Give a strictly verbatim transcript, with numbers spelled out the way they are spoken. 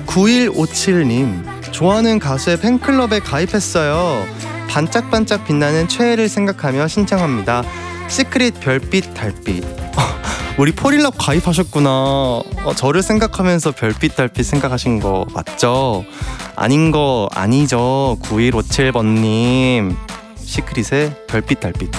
구일오칠님, 좋아하는 가수의 팬클럽에 가입했어요. 반짝반짝 빛나는 최애를 생각하며 신청합니다. 시크릿 별빛 달빛. 우리 포릴럽 가입하셨구나. 어, 저를 생각하면서 별빛 달빛 생각하신 거 맞죠? 아닌 거 아니죠. 구일오칠번님, 시크릿의 별빛 달빛.